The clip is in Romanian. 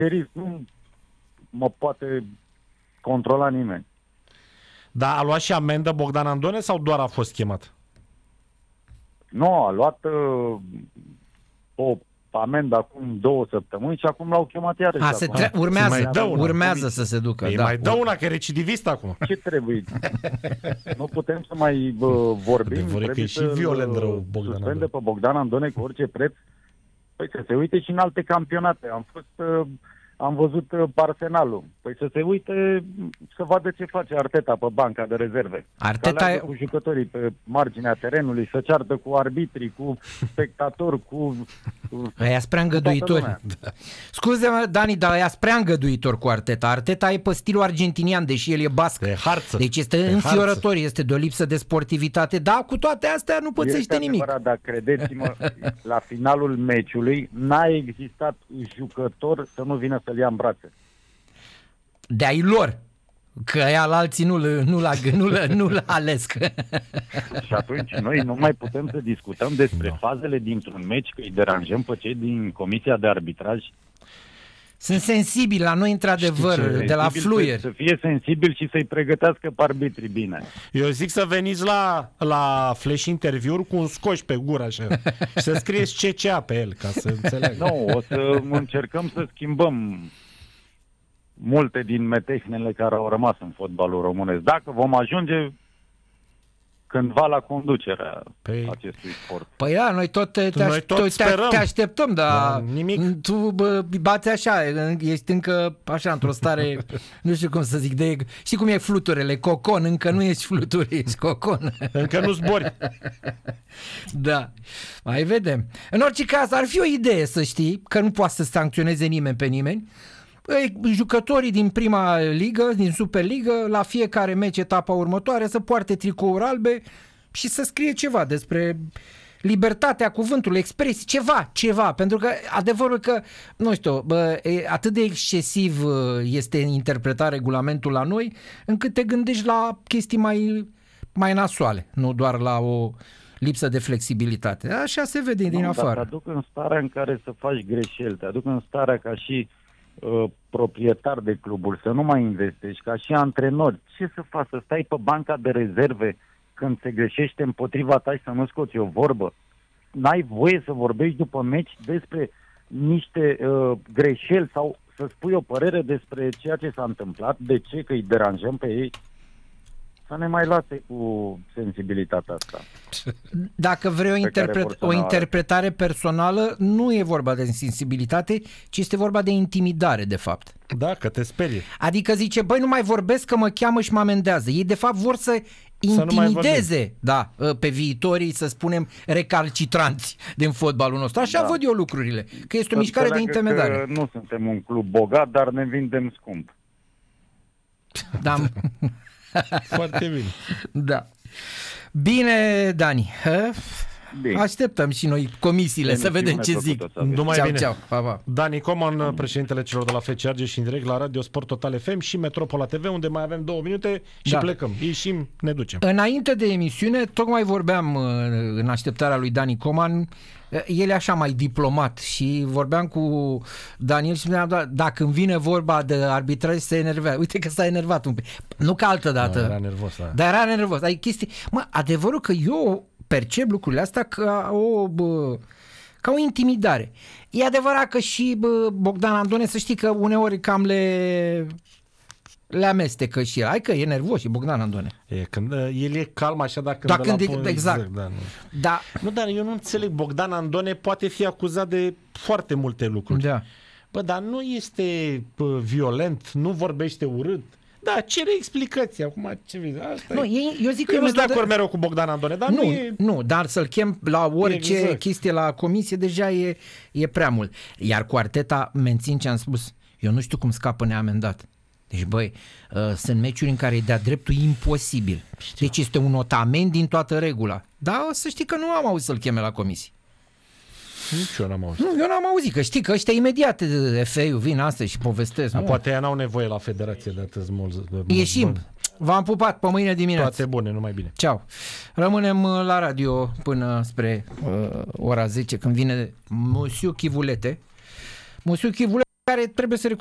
risc nu mă poate controla nimeni. Dar a luat și amendă Bogdan Andone sau doar a fost chemat? Nu, a luat o amendă acum 2 săptămâni și acum l-au chemat iarăși. Urmează să se ducă. Ei, mai dă una, că e recidivist acum. Ce trebuie? Nu putem să mai vorbim. Adevărul că e și violent rău Bogdan Andone. Pe Bogdan Andone cu orice preț. Păi să se uite și în alte campionate. Am văzut Arsenalul. Păi să se uite, să vadă ce face Arteta pe banca de rezerve. Arteta cu jucătorii pe marginea terenului, să ceartă cu arbitrii, cu spectatori, cu... Ăia sunt prea îngăduitori. Da. Scuze-mă, Dani, dar ăia sunt prea îngăduitori cu Arteta. Arteta e pe stilul argentinian, deși el e basc. Deci este înfiorător, este de o lipsă de sportivitate. Da, cu toate astea nu pățește nimic. Adevărat, dar credeți-mă, la finalul meciului n-a existat jucător să nu vină să-l ia în brațe. De-ai lor. Că aia la alții nu l-a ales. Și atunci noi nu mai putem să discutăm despre fazele dintr-un meci, că îi deranjăm pe cei din Comisia de Arbitraj. Sunt sensibili la noi, într-adevăr, de la fluieri. Să fie sensibil și să-i pregătească pe arbitrii bine. Eu zic să veniți la flash interviuri cu un scoș pe gură așa, și să scrieți CCA pe el, ca să înțeleagă. Nu, o să încercăm să schimbăm multe din metehnele care au rămas în fotbalul românesc. Dacă vom ajunge cândva la conducerea acestui sport. Păi da, noi tot te așteptăm, dar nimic. Tu bați așa, ești încă așa într-o stare, nu știu cum să zic, știi cum e fluturele, cocon, încă nu ești fluturi, ești cocon. Încă nu zbori. Da, mai vedem. În orice caz, ar fi o idee să știi că nu poate să sancționeze nimeni pe nimeni. Jucătorii din prima ligă, din Superligă, la fiecare meci etapa următoare să poarte tricouri albe și să scrie ceva despre libertatea cuvântului, expresii, ceva, pentru că adevărul că, nu știu, atât de excesiv este interpretat regulamentul la noi, încât te gândești la chestii mai nasoale, nu doar la o lipsă de flexibilitate. Așa se vede din afară. Te aduc în starea în care să faci greșeli, te aduc în starea ca și proprietar de cluburi, să nu mai investești, ca și antrenori. Ce să faci? Să stai pe banca de rezerve când se greșește împotriva ta și să nu scoți o vorbă? N-ai voie să vorbești după meci despre niște greșeli sau să spui o părere despre ceea ce s-a întâmplat, de ce, că îi deranjăm pe ei? Să ne mai lase cu sensibilitatea asta. Dacă vrei o interpretare personală, nu e vorba de sensibilitate, ci este vorba de intimidare, de fapt. Da, că te sperie. Adică zice, băi, nu mai vorbesc că mă cheamă și mă amendează. Ei, de fapt, vor să intimideze, pe viitorii, să spunem, recalcitranți din fotbalul nostru. Așa văd eu lucrurile, că este o mișcare de intimidare. Nu suntem un club bogat, dar ne vindem scump. Da. Foarte bine. Da. Bine, Dani. Bine. Așteptăm și noi comisiile să vedem ce zic. Numai bine. Ceau. Pa, pa. Dani Coman, președintele celor de la FC Argeș și în direct la Radio Sport Total FM și Metropola TV, unde mai avem 2 minute și plecăm. Ieșim, ne ducem. Înainte de emisiune, tocmai vorbeam în așteptarea lui Dani Coman. El e așa mai diplomat și vorbeam cu Daniel și spuneam, dacă îmi vine vorba de arbitraj se enervează. Uite că s-a enervat un pic. Nu ca altă dată. Era nervos, da. Dar era nervos. Ai chestii. Adevărul că eu percep lucrurile astea ca o intimidare. E adevărat că și Bogdan Andone, să știi că uneori cam le amestecă și el. Hai că e nervos și Bogdan Andone. Când el e calm așa, exact. Nu, dar eu nu înțeleg. Bogdan Andone poate fi acuzat de foarte multe lucruri. Da. Dar nu este violent, nu vorbește urât. Da, cere explicații. Acum ce vezi? Eu zic că eu nu sunt de acord mereu cu Bogdan Andone, dar nu, dar să-l chem la orice chestie la comisie deja e prea mult. Iar cu Arteta mențin ce am spus. Eu nu știu cum scapă neamendat. Deci, băi, sunt meciuri în care e de-a dreptul imposibil. Deci este un notament din toată regula. Dar să știi că nu am auzit să-l cheme la comisie. Nici eu n-am auzit. Eu n-am auzit, că știi că ăștia imediat FA-ul vin astăzi și povestesc. Poate ea n-au nevoie la federație de atât mulți. Ieșim. V-am pupat pe mâine dimineață. Toate bune, numai bine. Ceau. Rămânem la radio până spre ora 10, când vine Monsieur Chivulete. Monsieur Chivulete care trebuie să